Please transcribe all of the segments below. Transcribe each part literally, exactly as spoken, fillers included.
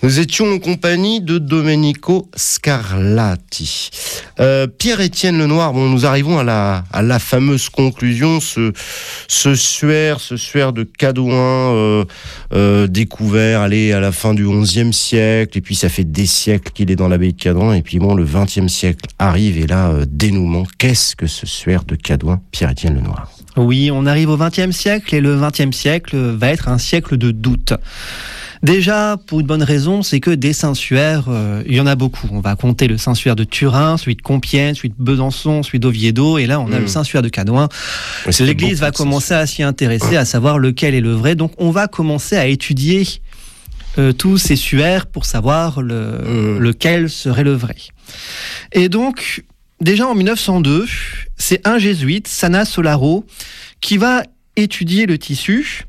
Nous étions en compagnie de Domenico Scarlatti. Euh, Pierre-Étienne Lenoir, bon, nous arrivons à la, à la fameuse conclusion, ce, ce suaire, ce suaire de Cadouin, euh, euh, découvert, allez, à la fin du onzième siècle, et puis ça fait des siècles qu'il est dans l'abbaye de Cadouin, et puis bon, le vingtième siècle arrive, et là, euh, dénouement. Qu'est-ce que ce suaire de Cadouin, Pierre-Étienne Lenoir? Oui, on arrive au vingtième siècle, et le vingtième siècle va être un siècle de doute. Déjà, pour une bonne raison, c'est que des Saint-Suaires, euh, il y en a beaucoup. On va compter le Saint-Suaire de Turin, celui de Compiègne, celui de Besançon, celui d'Oviedo, et là, on a mmh. le Saint-Suaire de Cadouin. Oui, L'Église va commencer à s'y intéresser, à savoir lequel est le vrai. Donc, on va commencer à étudier euh, tous ces suaires pour savoir le, mmh. lequel serait le vrai. Et donc, déjà en mille neuf cent deux, c'est un jésuite, Sanna Solaro, qui va étudier le tissu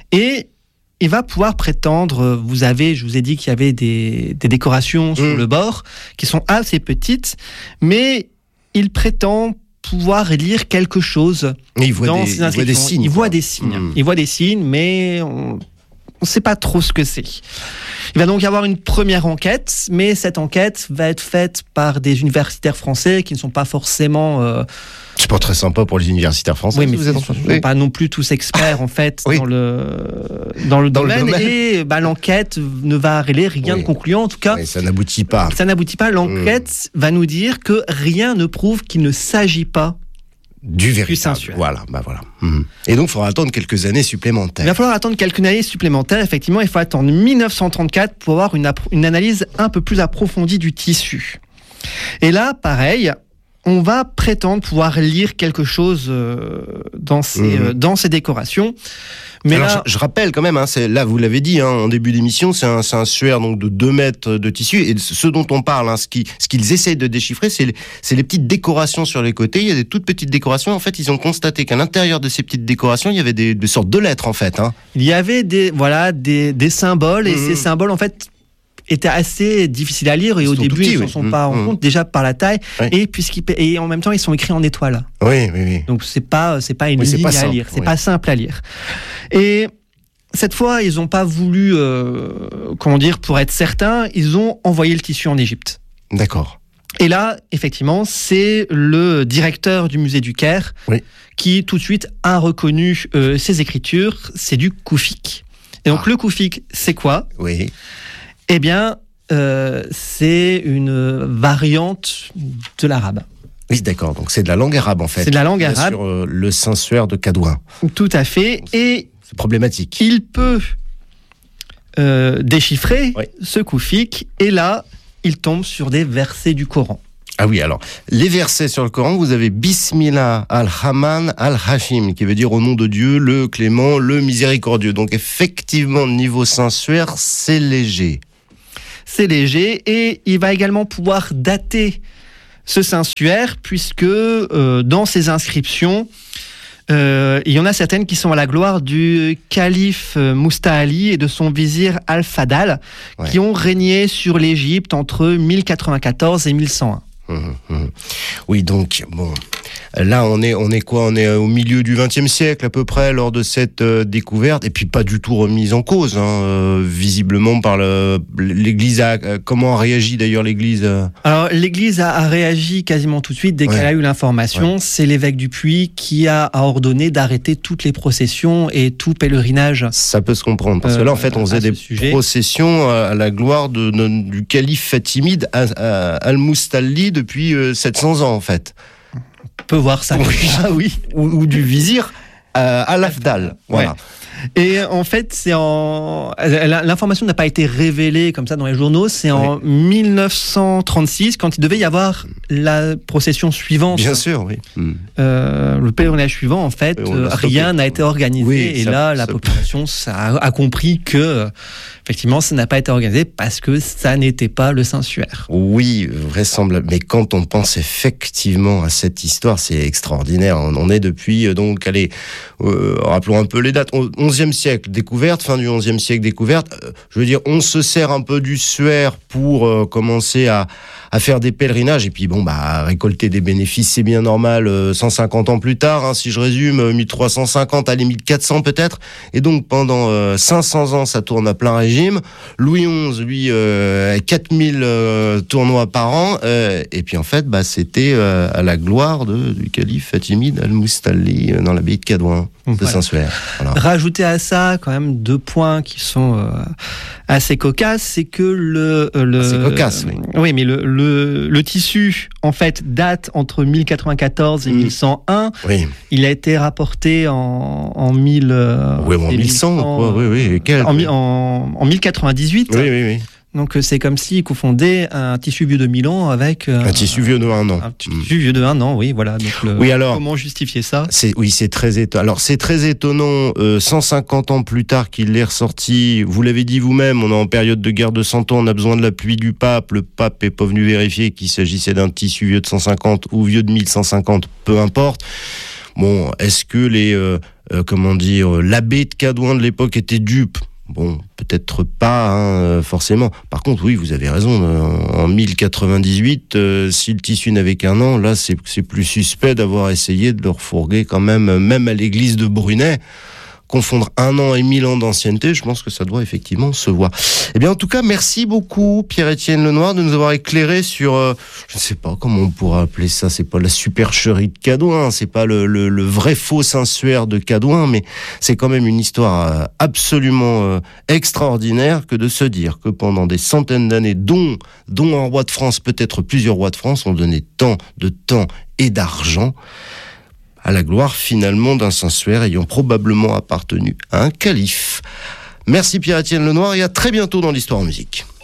et il va pouvoir prétendre, vous avez, je vous ai dit qu'il y avait des, des décorations sur mmh. le bord qui sont assez petites, mais il prétend pouvoir lire quelque chose il voit dans des, ces inscriptions. Il voit des signes. Il voit des signes, mmh. il voit des signes, mais on ne sait pas trop ce que c'est. Il va donc y avoir une première enquête, mais cette enquête va être faite par des universitaires français qui ne sont pas forcément... Euh, C'est pas très sympa pour les universitaires français. Oui, mais ils ne sont oui. pas non plus tous experts en fait oui. dans le dans le, dans domaine, le domaine. Et bah, l'enquête ne va révéler rien oui. de concluant. En tout cas, oui, ça n'aboutit pas. Ça n'aboutit pas. L'enquête mmh. va nous dire que rien ne prouve qu'il ne s'agit pas du véritable. Voilà, bah voilà. Mmh. Et donc, il faudra attendre quelques années supplémentaires. Il va falloir attendre quelques années supplémentaires. Effectivement, il faut attendre mille neuf cent trente-quatre pour avoir une, appro- une analyse un peu plus approfondie du tissu. Et là, pareil. On va prétendre pouvoir lire quelque chose euh, dans, ces, mmh. euh, dans ces décorations. Mais Alors, là, je, je rappelle quand même, hein, c'est, là vous l'avez dit hein, en début d'émission, c'est un, c'est un suaire donc, de deux mètres de tissu. Et ce dont on parle, hein, ce, qui, ce qu'ils essayent de déchiffrer, c'est les, c'est les petites décorations sur les côtés. Il y a des toutes petites décorations. En fait, ils ont constaté qu'à l'intérieur de ces petites décorations, il y avait des, des sortes de lettres en fait. Hein. Il y avait des, voilà, des, des symboles. Et mmh. ces symboles, en fait... étaient assez difficiles à lire et ils au début petits, ils ne oui. s'en sont mmh, pas rendus mmh. compte déjà par la taille oui. et puisqu'ils et en même temps ils sont écrits en étoiles. Oui, oui, oui. Donc c'est pas c'est pas une oui, ligne pas à simple, lire, c'est oui. pas simple à lire. Et cette fois ils n'ont pas voulu euh, comment dire pour être certains, ils ont envoyé le tissu en Égypte. D'accord. Et là effectivement c'est le directeur du musée du Caire oui. qui tout de suite a reconnu euh, ces écritures, c'est du koufik. Et donc ah. le koufik c'est quoi ? Oui. Eh bien, euh, c'est une variante de l'arabe. Oui, d'accord. Donc, c'est de la langue arabe, en fait. C'est de la langue arabe. Sur euh, le Saint-Suaire de Cadouin. Tout à fait. C'est, et c'est problématique. Il peut euh, déchiffrer oui. ce koufik. Et là, il tombe sur des versets du Coran. Ah oui, alors, les versets sur le Coran, vous avez Bismillah al-Rahman al-Hashim, qui veut dire au nom de Dieu, le clément, le miséricordieux. Donc, effectivement, niveau Saint-Suaire, c'est léger. C'est léger et il va également pouvoir dater ce Saint-Suaire puisque euh, dans ces inscriptions, euh, il y en a certaines qui sont à la gloire du calife Musta'ali et de son vizir Al-Fadal ouais. qui ont régné sur l'Égypte entre mille quatre-vingt-quatorze et mille cent un. Mmh, mmh. Oui, donc, bon, là, on est, on est quoi ? On est au milieu du vingtième siècle, à peu près, lors de cette euh, découverte, et puis pas du tout remise en cause, hein, euh, visiblement, par le, l'Église. A, euh, comment a réagi, d'ailleurs, l'Église euh... Alors, l'Église a, a réagi quasiment tout de suite, dès ouais. qu'elle a eu l'information. Ouais. C'est l'évêque du Puy qui a, a ordonné d'arrêter toutes les processions et tout pèlerinage. Ça peut se comprendre, parce euh, que là, en fait, on faisait des sujet. processions à la gloire de, de, du calife fatimide Al-Musta'li depuis euh, sept cents ans, en fait. On peut voir ça. Oui, ah, oui. ou, ou du vizir euh, Al-Afdal. Voilà. Ouais. Et en fait, c'est en... l'information n'a pas été révélée comme ça dans les journaux. C'est oui. en mille neuf cent trente-six, quand il devait y avoir la procession suivante. Bien sûr, oui. Euh, le pèlerinage suivant, en fait, euh, rien n'a été organisé. Oui, et ça, là, la ça... population ça a, a compris que, effectivement, ça n'a pas été organisé parce que ça n'était pas le Saint-Suaire. Oui, vraisemblable. Mais quand on pense effectivement à cette histoire, c'est extraordinaire. On, on est depuis, donc, allez, euh, rappelons un peu les dates. On, on onzième siècle, découverte, fin du onzième siècle, découverte. Euh, je veux dire, on se sert un peu du suaire pour euh, commencer à, à faire des pèlerinages, et puis bon, bah, récolter des bénéfices, c'est bien normal, euh, cent cinquante ans plus tard, hein, si je résume, mille trois cent cinquante, allez, mille quatre cents peut-être, et donc pendant euh, cinq cents ans, ça tourne à plein régime. Louis onze, lui, euh, quatre mille euh, tournois par an, euh, et puis en fait, bah, c'était euh, à la gloire de, du calife Fatimide Al-Mustali euh, dans l'abbaye de Cadouin, de voilà. Saint-Suaire. Voilà. Rajouter à ça quand même deux points qui sont euh, assez cocasses, c'est que le, le assez cocasse, oui. Euh, oui, mais le, le le tissu en fait date entre mille quatre-vingt-quatorze et mmh. mille cent un. Oui. Il a été rapporté en en mille. Euh, oui, en mille cent, quoi. Oui, oui. Et quel, en, oui. en en mille quatre-vingt-dix-huit. Oui, oui, oui. Donc c'est comme s'ils confondaient un tissu vieux de mille ans avec euh, un tissu vieux de un an. Un tissu mmh. vieux de un an, oui, voilà. Donc le, oui, alors, comment justifier ça ? C'est oui, c'est très étonnant. Alors c'est très étonnant. Euh, cent cinquante ans plus tard qu'il l'ait ressorti. Vous l'avez dit vous-même, on est en période de guerre de cent ans. On a besoin de l'appui du pape. Le pape est pas venu vérifier qu'il s'agissait d'un tissu vieux de cent cinquante ou vieux de mille cent cinquante, peu importe. Bon, est-ce que les euh, euh, comment dire, l'abbé de Cadouin de l'époque était dupe ? Bon, peut-être pas, hein, forcément. Par contre, oui, vous avez raison. En mille quatre-vingt-dix-huit, euh, si le tissu n'avait qu'un an, là, c'est, c'est plus suspect d'avoir essayé de le refourguer quand même, même à l'église de Brunet. Confondre un an et mille ans d'ancienneté, je pense que ça doit effectivement se voir. Eh bien, en tout cas, merci beaucoup, Pierre-Étienne Lenoir, de nous avoir éclairé sur, euh, je ne sais pas comment on pourrait appeler ça, c'est pas la supercherie de Cadouin, c'est pas le, le, le vrai faux Saint-Suaire de Cadouin, mais c'est quand même une histoire euh, absolument euh, extraordinaire que de se dire que pendant des centaines d'années, dont, dont un roi de France, peut-être plusieurs rois de France, ont donné tant de temps et d'argent à la gloire finalement d'un Saint-Suaire ayant probablement appartenu à un calife. Merci Pierre-Étienne Lenoir et à très bientôt dans l'Histoire en musique.